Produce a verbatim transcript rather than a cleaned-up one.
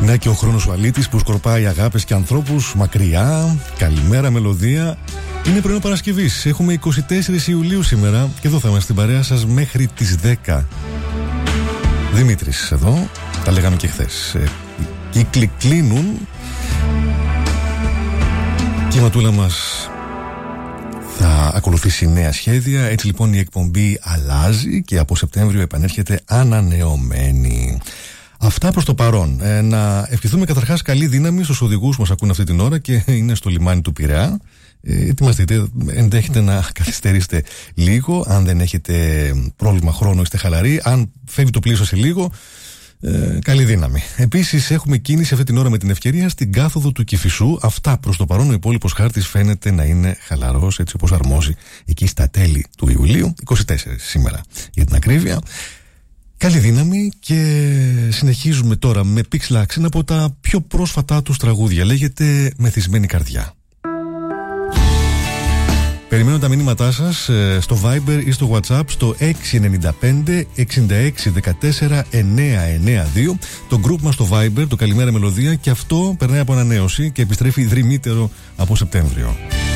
Μια και ο χρόνος ο αλήτης που σκορπάει αγάπες και ανθρώπους μακριά. Καλημέρα μελωδία. Είναι πρωινό Παρασκευής. Έχουμε είκοσι τέσσερις Ιουλίου σήμερα και εδώ θα είμαστε στην παρέα σας μέχρι τις δέκα. Δημήτρης εδώ, τα λέγαμε και χθες. Οι κύκλοι κλείνουν και η ματούλα μας θα ακολουθήσει νέα σχέδια. Έτσι λοιπόν η εκπομπή αλλάζει και από Σεπτέμβριο επανέρχεται ανανεωμένη. Αυτά προς το παρόν. Ε, να ευχηθούμε καταρχάς καλή δύναμη στους οδηγούς που μας ακούν αυτή την ώρα και είναι στο λιμάνι του Πειραιά. Ε, ετοιμαστείτε, ενδέχεται να καθυστερήσετε λίγο. Αν δεν έχετε πρόβλημα χρόνου, είστε χαλαροί. Αν φεύγει το πλοίο σε λίγο, ε, καλή δύναμη. Επίσης, έχουμε κίνηση αυτή την ώρα με την ευκαιρία στην κάθοδο του Κηφισού. Αυτά προς το παρόν. Ο υπόλοιπος χάρτης φαίνεται να είναι χαλαρός, έτσι όπως αρμόζει εκεί στα τέλη του Ιουλίου, είκοσι τέσσερις σήμερα για την ακρίβεια. Καλή δύναμη και συνεχίζουμε τώρα με Pixlax, ένα από τα πιο πρόσφατά τους τραγούδια. Λέγεται Μεθυσμένη Καρδιά. Περιμένω τα μηνύματά σας στο Viber ή στο WhatsApp στο έξι εννιά πέντε εξήντα έξι δεκατέσσερα εννιακόσια ενενήντα δύο. Το group μας στο Viber, το Καλημέρα Μελωδία, και αυτό περνάει από ανανέωση και επιστρέφει δρυμύτερο από Σεπτέμβριο.